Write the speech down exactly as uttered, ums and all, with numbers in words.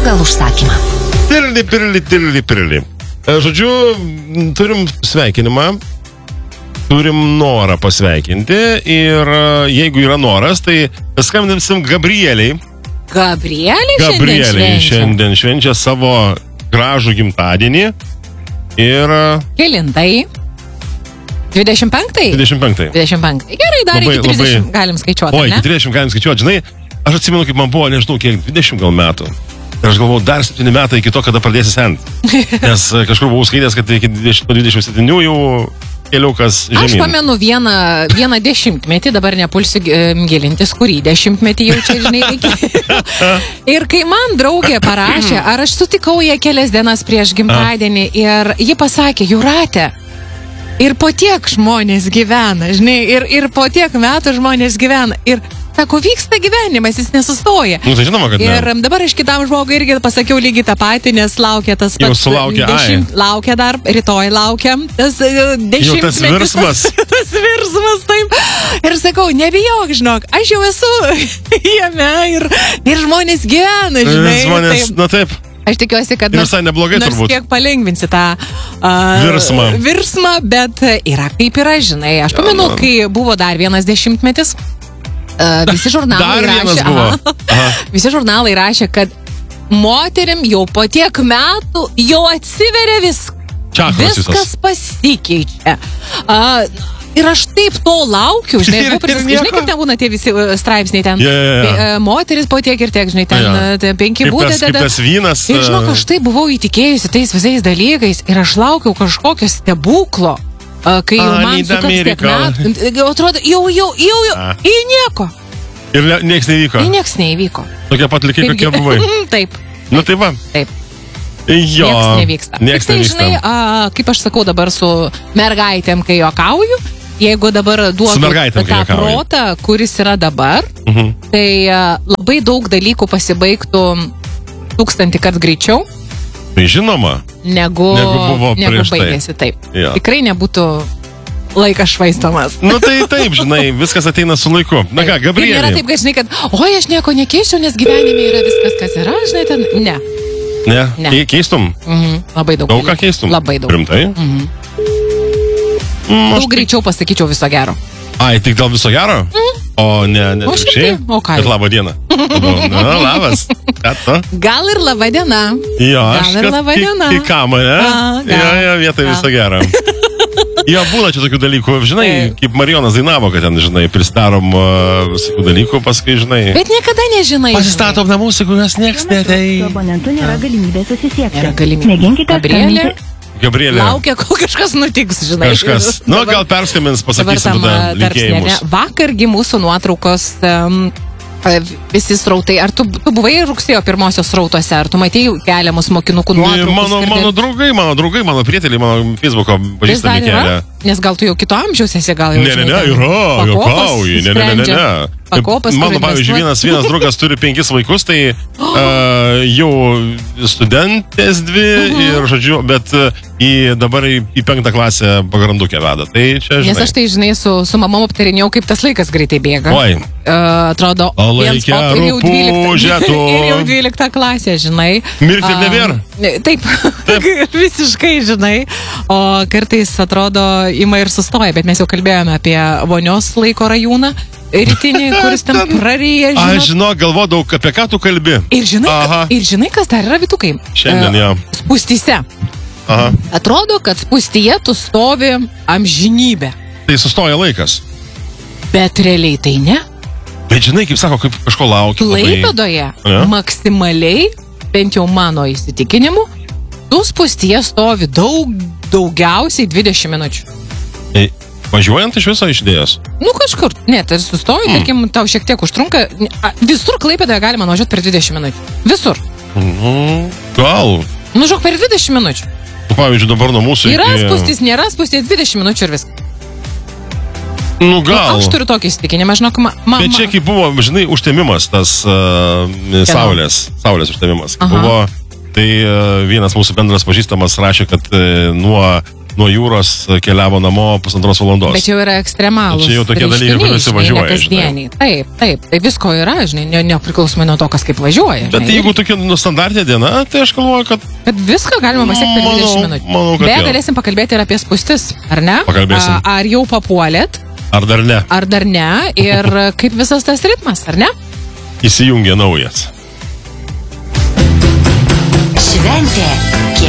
pagal užsakymą. Pirli, pirli, pirli, pirli. Žodžiu, turim sveikinimą, turim norą pasveikinti ir jeigu yra noras, tai skambinsim Gabrieliai. Gabrieliai, Gabrieliai šiandien švenčia. šiandien švenčia savo gražų gimtadienį ir... Kelintai? dvidešimt penktą? dvidešimt penktą. dvidešimt penktą. Gerai, dar Labai, iki trisdešimt labai... galim skaičiuoti, Oi, ne? iki trisdešimt galim skaičiuoti. Žinai, aš atsimenu, kaip man buvo, nežinau, kiek, dvidešimt gal metų. Ir aš galvojau, dar septyni metai iki to, kada pradėsi sent. Nes kažkur buvau skaitęs, kad iki dvidešimt septynių jau keliukas žemyn. Aš pamenu vieną, vieną dešimtmetį, dabar nepulsiu gilintis, kurį dešimtmetį jau čia, žinai, reikėjo. Ir kai man draugė parašė, ar aš sutikau ją kelias dienas prieš gimtadienį ir ji pasakė, Jūrate, ir po tiek žmonės gyvena, žinai, ir, ir po tiek metų žmonės gyvena. Ir sako, vyksta gyvenimas, jis nesustoja. Nu, tai žinoma, kad ne. Ir dabar aš kitam žmogui irgi pasakiau lygiai tą patį, nes laukia tas pats. Jau sulaukė, dešimt, laukia dar, rytoj laukiam. Tas dešimtmetis. Jau tas virsmas. Tas, tas virsmas, taip. Ir sakau, nebijok, žinok, aš jau esu jame ir, ir žmonės gyvena, žinai. Žmonės, taip. na taip. Aš tikiuosi, kad ir visai neblogai nors turbūt. kiek palengvinsi tą uh, virsmą. virsmą, bet yra kaip yra, žinai. Aš pamenu, kai buvo dar vienas dešimtmetis, uh, visi žurnalai rašė, aha, aha. visi žurnalai rašė, kad moterim jau po tiek metų jau atsiveria viskas. Čakros Viskas visos. pasikeičia. Uh, Ir aš taip to laukiu, žinai, Ir- buvo prisis, ir nieko. žinai, kaip ten būna tie visi uh, straipsniai ten. Jo, jo, jo. E, Moteris po tiek ir tiek, žinai, ten Jo. uh, penki Kaip būdai. tas, kaip tas vynas. Ir žinok, aš taip buvau įtikėjusi tais visais dalykais ir aš laukiau kažkokio stebuklo, a, kai jau A, man need sukaks tiek America. metų. Atrodo, jau, jau, jau, jau, A. į nieko. Ir ne, nieks nevyko. Į nieks neįvyko. Tokia pat likai, Kaip kokie gi- buvai. Taip, Nu tai va. taip. Jo. Nieks nevyksta. Nieks Tik tai, nevyksta. žinai, a, kaip aš sakau dabar su mergaitėm, kai juokauju, jeigu dabar Su duodu mergaitėm, kai tą juokauji. protą, kuris yra dabar, Mhm. tai a, labai daug dalykų pasibaigtų tūkstantį kart greičiau, Tai žinoma. negu, Negu buvo negu prieš tai. baigėsi taip. Jo. Tikrai nebūtų laikas švaistomas. Nu tai taip, žinai, viskas ateina su laiku. Na ką, Ir nėra Gabrielė. taip, kad žinai, kad oi, aš nieko nekeičiau, nes gyvenime yra viskas, kas yra, žinai, ten, ne. Ne, Ne. Kei- keistum? Mhm. Labai daug. Daug ką dalykų. keistum? Labai daug. Rimtai? Mhm. Mm, aš Daug greičiau pasakyčiau viso gero. Ai, tik dėl viso gero? O ne, ne, O šiaip šiaip? tai, o ką Bet jau? labą dieną. Na, labas. Ką tu? Gal ir laba diena. Jo, aš Gal ir kad laba į- diena. Į kamą, ne? A, gal. Jo, jo, vietoj Gal. viso gero. Jo, būna čia tokių dalykų, žinai, Taip. kaip Marijonas dainavo, kad ten, žinai, pristarom uh, visokių dalykų, paskui, žinai, Bet niekada nežinai. pasistatom namus, jeigu mes nieks Su netei. abonentu nėra galimybės susisiekti. Nėra galimybės. Mėginkite Gabrielė skambinti. Gabrielė, Laukia, kol kažkas nutiks, žinai. kažkas. Nu, gal perskambins, Dabar pasakysim tam tada a, tarpsnė, ne? linkėjimus. Vakargi mūsų nuotraukos um, a, visi srautai. Ar tu, tu buvai rugsėjo pirmosios srautuose? Ar tu matėjai keliamus mokinukų nuotraukus? Mano, ir mano ten- draugai, mano draugai, mano prieteliai, mano Facebooko Vis dar pažįstami yra? kelia. Nes gal tu jau kito amžiaus esi, gal jau Ne, ne, žinai, ne, ten yra, pakopas juokauji, ne, ne, ne, ne, sprendžia. ne. Pakopas, Mano, kur pavyzdžiui, investuot. vienas, vienas draugas turi penkis vaikus, tai uh, jau studentės dvi ir, žodžiu, bet uh, į, dabar į, į penktą klasę pagrandukę veda. Tai čia, žinai. Nes aš tai, žinai, su, su mamom aptarinėjau, kaip tas laikas greitai bėga. Oi, Uh, atrodo, O viens laikė op- ir jau dvylikta- rupūžė tu. ir jau dvylikta klasė, žinai. Mirti ir Um, nebėra. Taip, visiškai, žinai. O kartais atrodo, ima ir sustoja, bet mes jau kalbėjome apie vonios laiko rajūną rytinį, kuris ten praryja, žinai. aš žinau, galvodavau, apie ką tu kalbi. Ir žinai, Aha. ir žinai, kas dar yra vytukai? Šiandien, E, jo. Spūstyse. Aha. Atrodo, kad spūstyje tu stovi amžinybę. Tai sustoja laikas. Bet realiai tai ne. Bet žinai, kaip sako, kaip kažko laukia. labai. Klaipėdoje Ne? maksimaliai, bent jau mano įsitikinimu, tu spūstyje stovi daug, daugiausiai dvidešimt minučių. Tai važiuojant iš viso išdėjęs. Nu kažkur, ne, tai sustoji, Mm. tarkim, tau šiek tiek užtrunka. A, Visur Klaipėdoje galima nuvažiuoti per dvidešimt minučių. Visur. Nu, gal. Nu, žinok, per dvidešimt minučių. Nu, pavyzdžiui, dabar nuo mūsų Yra iki... spūstys, nėra spūstys, dvidešimt minučių ir viskas. Nu, gal. Aš turiu tokį įsitikinimą, žinok, ma, ma, Bet čia kaip buvo, žinai, užtemimas tas uh, saulės, saulės užtemimas. Kai Aha. buvo, tai uh, vienas mūsų bendras pažįstamas rašė, kad uh, nuo nuo jūros keliavo namo pusantros valandos. Bet jau yra ekstremalūs. Bet čia jau tokie dalykai, reiškiniai, kuriuose važiuoja, žinai, nekasdieniai. Taip, taip, tai visko yra, žinai, ne, nepriklausomai nuo to, kas kaip važiuoja. Bet žinai. jeigu tokia nu, standartinė diena, tai aš galvoju, kad... Kad viską galima pasiekti per Manau- dvidešimt minučių. manau, kad Beje, jo. galėsim pakalbėti ir apie spūstis, ar ne? Pakalbėsim. A, ar jau papuolėt, Ar dar ne? ar dar ne, ir kaip visas tas ritmas, ar ne? Įsijungia naujas. Šventė